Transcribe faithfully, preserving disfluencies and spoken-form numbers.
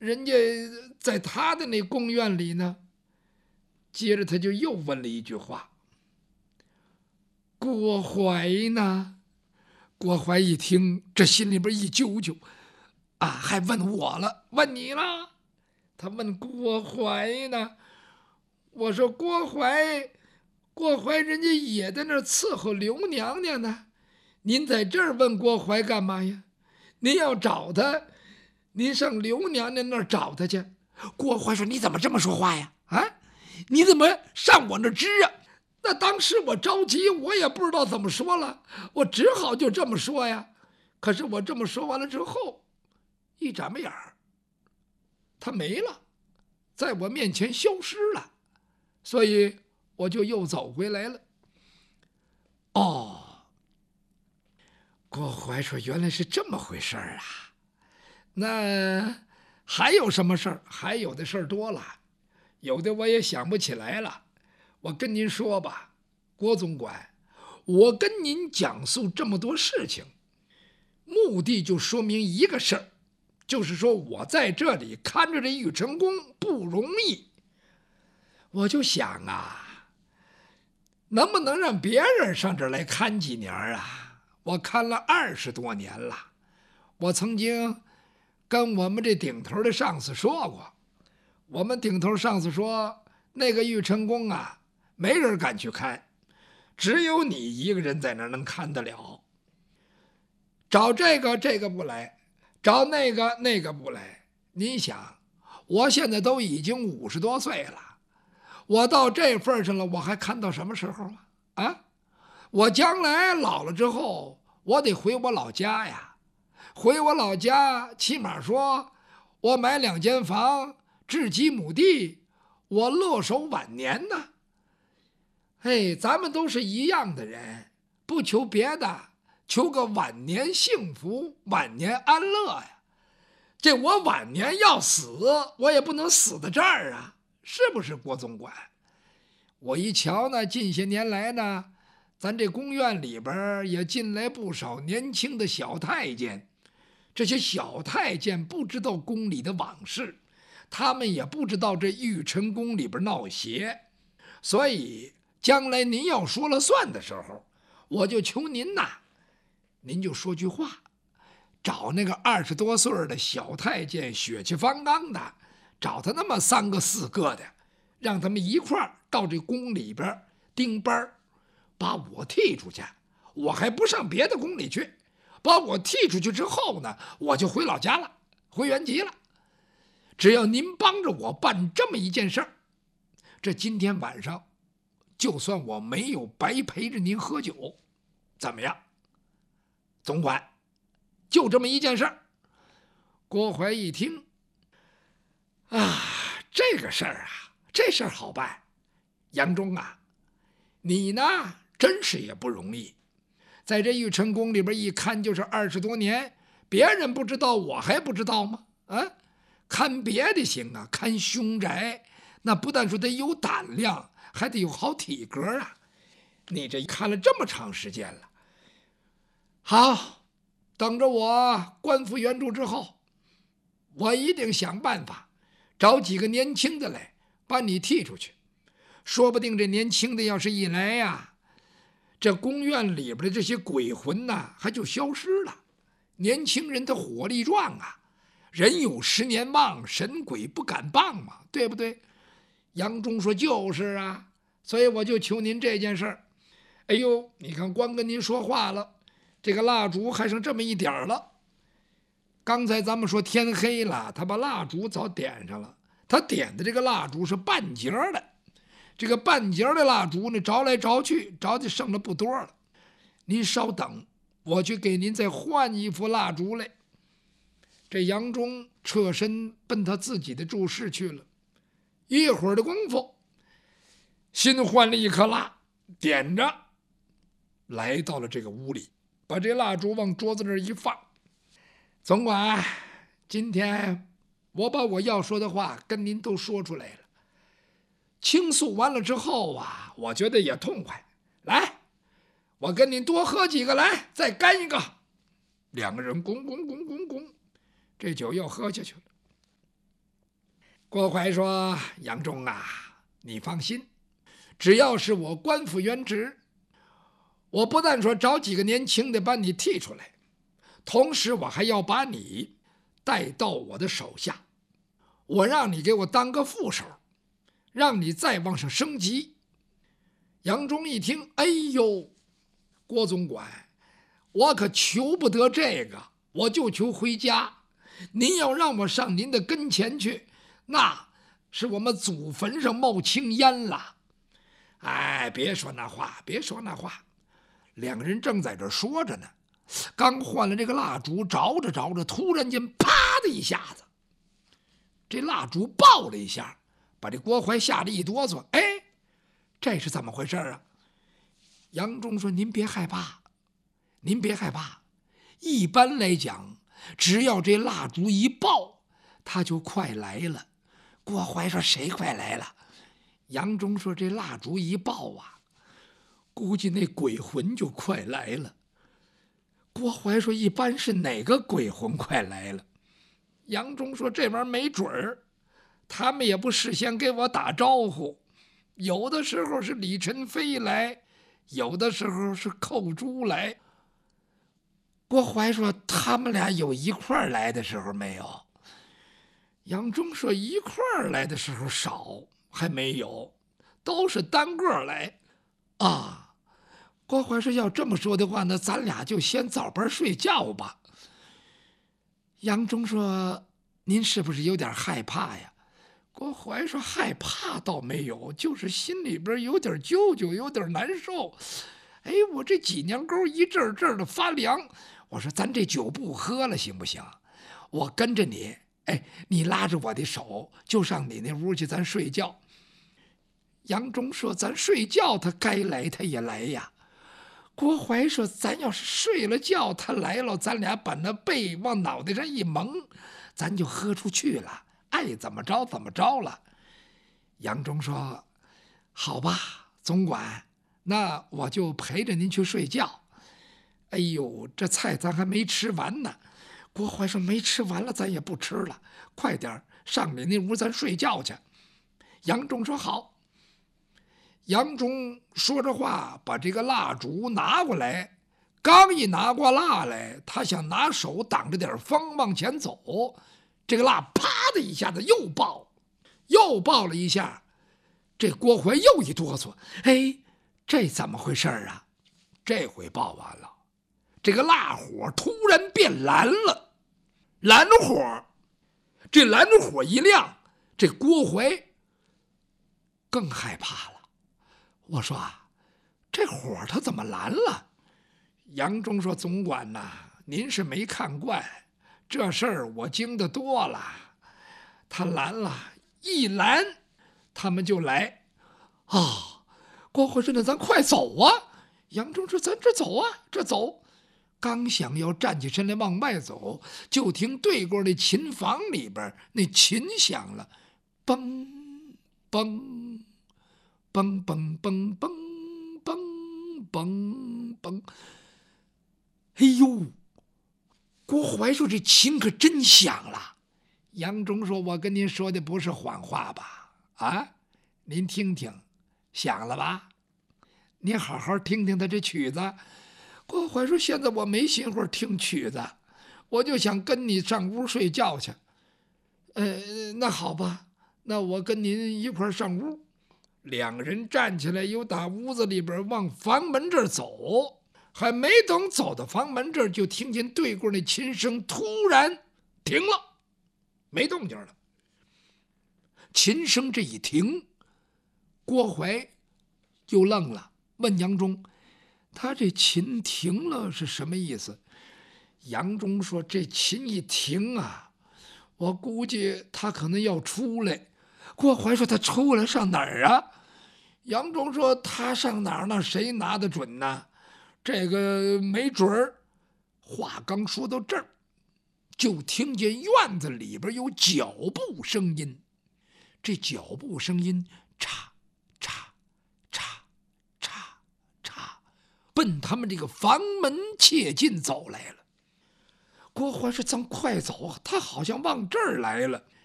人家在他的那宫院里呢。接着他就又问了一句话：郭淮呢？郭淮一听，这心里边一揪揪，啊，还问我了，问你了。他问郭淮呢，我说郭淮，郭淮人家也在那儿伺候刘娘娘呢，您在这儿问郭淮干嘛呀？您要找他，您上刘娘娘那儿找他去。郭淮说：“你怎么这么说话呀？啊，你怎么上我那儿支啊？”那当时我着急，我也不知道怎么说了，我只好就这么说呀。可是我这么说完了之后，一眨巴眼儿，他没了，在我面前消失了，所以我就又走回来了。哦，郭淮说：“原来是这么回事儿啊！那还有什么事儿？还有的事儿多了，有的我也想不起来了。我跟您说吧，郭总管，我跟您讲述这么多事情，目的就说明一个事儿，就是说我在这里看着这玉成宫不容易。我就想啊，能不能让别人上这儿来看几年啊？我看了二十多年了，我曾经跟我们这顶头的上司说过，我们顶头上司说，那个玉成宫啊，没人敢去看，只有你一个人在那儿能看得了。找这个这个不来，找那个那个不来。你想，我现在都已经五十多岁了，我到这份上了，我还看到什么时候啊？啊，我将来老了之后，我得回我老家呀。回我老家，起码说，我买两间房，置几亩地，我乐守晚年呢。哎，咱们都是一样的人，不求别的，求个晚年幸福，晚年安乐呀。这我晚年要死，我也不能死在这儿啊，是不是郭总管？我一瞧呢，近些年来呢，咱这宫院里边也进来不少年轻的小太监。这些小太监不知道宫里的往事，他们也不知道这玉成宫里边闹邪，所以将来您要说了算的时候，我就求您呐，您就说句话，找那个二十多岁的小太监，血气方刚的，找他那么三个四个的，让他们一块儿到这宫里边盯班，把我剔出去，我还不上别的宫里去。把我剔出去之后呢，我就回老家了，回原籍了。只要您帮着我办这么一件事儿，这今天晚上，就算我没有白陪着您喝酒，怎么样？总管，就这么一件事儿。郭淮一听，啊，这个事儿啊，这事儿好办。杨忠啊，你呢，真是也不容易。在这玉成宫里边一看就是二十多年，别人不知道，我还不知道吗？啊，看别的行啊，看凶宅，那不但说得有胆量，还得有好体格啊。你这看了这么长时间了，好，等着我官复原主之后，我一定想办法找几个年轻的来把你剔出去。说不定这年轻的要是一来呀，这宫院里边的这些鬼魂呐，还就消失了。年轻人他火力壮啊，人有十年旺，神鬼不敢傍嘛，对不对？杨忠说就是啊，所以我就求您这件事儿。哎呦，你看光跟您说话了，这个蜡烛还剩这么一点儿了。刚才咱们说天黑了，他把蜡烛早点上了，他点的这个蜡烛是半截的。这个半截的蜡烛呢，着来着去，着的剩了不多了。您稍等，我去给您再换一副蜡烛来。这杨忠侧身奔他自己的住室去了。一会儿的功夫，新换了一颗蜡，点着，来到了这个屋里，把这蜡烛往桌子那儿一放。总管，今天我把我要说的话跟您都说出来了。倾诉完了之后啊，我觉得也痛快。来，我跟您多喝几个，来，再干一个。两个人拱拱拱拱拱，这酒又喝下去了。 郭槐说：“杨忠啊，你放心，只要是我官复原职，我不但说找几个年轻的把你替出来，同时我还要把你带到我的手下，我让你给我当个副手，让你再往上升级。”杨忠一听，哎呦，郭总管，我可求不得这个，我就求回家。您要让我上您的跟前去，那是我们祖坟上冒青烟了。哎，别说那话，别说那话。两个人正在这说着呢，刚换了这个蜡烛，着着着着，突然间啪的一下子，这蜡烛爆了一下，把这郭槐吓得一哆嗦。哎，这是怎么回事啊？杨忠说：“您别害怕，您别害怕。一般来讲，只要这蜡烛一爆，他就快来了。”郭槐说：“谁快来了？”杨忠说：“这蜡烛一爆啊，估计那鬼魂就快来了。”郭槐说：“一般是哪个鬼魂快来了？”杨忠说：“这玩意儿没准儿，他们也不事先给我打招呼，有的时候是李宸飞来，有的时候是寇珠来。”郭槐说：“他们俩有一块儿来的时候没有？”杨忠说：“一块儿来的时候少，还没有，都是单个来。”啊，郭槐说：“要这么说的话，那咱俩就先早班睡觉吧。”杨忠说：“您是不是有点害怕呀？”郭槐说：“害怕倒没有，就是心里边有点揪揪，有点难受。哎，我这脊梁沟一阵阵的发凉。我说咱这酒不喝了行不行？我跟着你，哎，你拉着我的手就上你那屋去，咱睡觉。”杨忠说：“咱睡觉，他该来他也来呀。”郭槐说：“咱要是睡了觉，他来了，咱俩把那被往脑袋上一蒙，咱就喝出去了，爱怎么着怎么着了。”杨忠说：“好吧，总管，那我就陪着您去睡觉。”哎呦，这菜咱还没吃完呢。郭槐说：“没吃完了，咱也不吃了，快点上你那屋，咱睡觉去。”杨忠说：“好。”杨忠说着话，把这个蜡烛拿过来，刚一拿过蜡来，他想拿手挡着点风往前走，这个蜡啪的一下子又爆，又爆了一下，这郭槐又一哆嗦，哎，这怎么回事啊？这回爆完了，这个蜡火突然变蓝了，蓝火，这蓝火一亮，这郭槐更害怕了。我说：“啊，这火它怎么蓝了？”杨忠说：“总管呐，您是没看惯，这事儿我经得多了。它蓝了，一蓝，他们就来。”啊，郭槐说：“那咱快走啊！”杨忠说：“咱这走啊，这走。”刚想要站起身来往外走，就听对过那琴房里边那琴响了，嘣嘣。嘣嘣嘣嘣嘣嘣嘣！哎呦，郭槐说：“这琴可真响了。”杨忠说：“我跟您说的不是谎话吧？啊，您听听，响了吧？您好好听听他这曲子。”郭槐说：“现在我没心会听曲子，我就想跟你上屋睡觉去。”呃，那好吧，那我跟您一块上屋。两个人站起来，又打屋子里边往房门这儿走，还没等走到房门这儿，就听见对过那琴声突然停了，没动静了。琴声这一停，郭槐又愣了，问杨忠：“他这琴停了是什么意思？”杨忠说：“这琴一停啊，我估计他可能要出来。”郭槐说：“他出来上哪儿啊？”杨忠说：“他上哪儿呢？谁拿得准呢？这个没准儿。”话刚说到这儿，就听见院子里边有脚步声音。这脚步声音，嚓嚓嚓嚓嚓，奔他们这个房门切近走来了。郭槐说：“咱快走，他好像往这儿来了。”